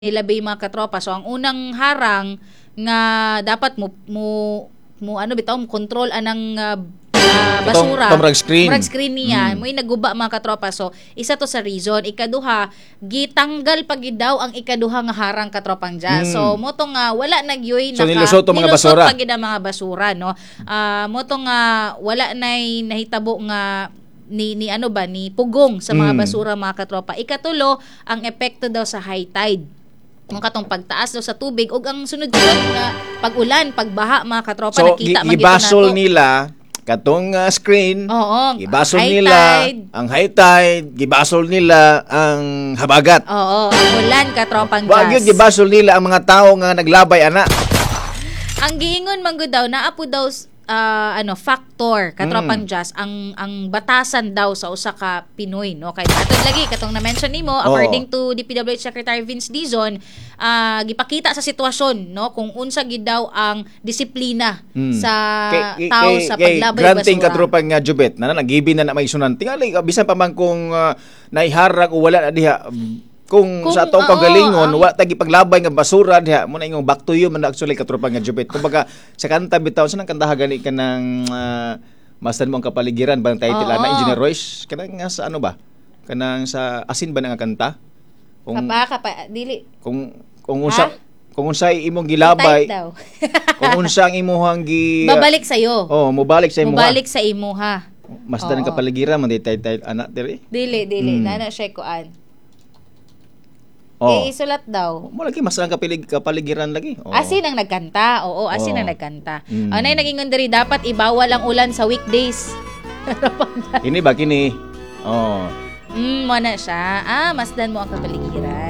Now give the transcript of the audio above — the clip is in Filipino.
ilabay mga katropa. So ang unang harang nga dapat mo ano bitaw mo control anang basura. Murag screen. Murag screen niya. Mo'y naguba mga katropa. So isa to sa reason. Ikaduha, gitanggal pagid daw ang ikaduha nga harang katropang dya. So mo to nga wala nagyoy so nilusot to mga basura. Nilusot pagid ang mga basura, no. Mo to nga wala nay nahitabo nga ni ano ba ni pugong sa mga basura mga katropa. Ikatulo, ang epekto daw sa high tide. Ang katong pagtaas daw sa tubig ug ang sunod-sunod nga pag-ulan, pagbaha mga katropa, so, nakita man gibasol nila katong screen. Oo, gibasol nila ang high tide, gibasol nila ang habagat. Oo, ang ulan katropang gas. Wag gibasol nila ang mga tao nga naglabay ana. Ang giingon man gud daw naapo daw factor katropang jazz ang batasan daw sa usa ka Pinoy, no, kay atong lagi katong na-mention nimo according to DPWH Secretary Vince Dizon, gipakita sa sitwasyon, no, kung unsa gid daw ang disiplina sa tao sa paglabay basura. Granting katropang nga jubet na nagibi na may sunan tingali bisan pa man kung naiharag o wala na diha. Kung sa atong kagalingon wa tagi paglabay nga basura diha mo na ingong back to you man actually katropa nga jubet. Kumbaga sa kanta bitaw sa nang kantaha gani kanang master mo ang kapaligiran bang title na Engineer Royce kanang nga sa ano ba kanang sa asin ba nga kanta kung dili kung unsay imong gilabay kung unsa ang imuhang babalik sayo mobalik sa imuha mobalik sa imuha master ang kapaligiran man title anak diri dili nana siya kuan isulat daw. Mo lagi mas ang kapaligiran lagi. Asin ang nagkanta. Oo, asin ang nagkanta. Anay naging diri dapat ibawal ang ulan sa weekdays. Ini ba kini? Mo na siya. Masdan mo ang kapaligiran.